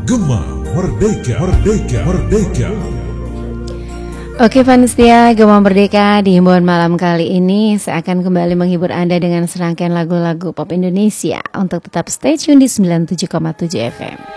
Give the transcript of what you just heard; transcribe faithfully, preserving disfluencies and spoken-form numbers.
Gema Merdeka, Merdeka, Merdeka. Oke Vanistia, Gema Merdeka di himbauan malam kali ini saya akan kembali menghibur Anda dengan serangkaian lagu-lagu pop Indonesia untuk tetap stay tune di sembilan puluh tujuh koma tujuh F M.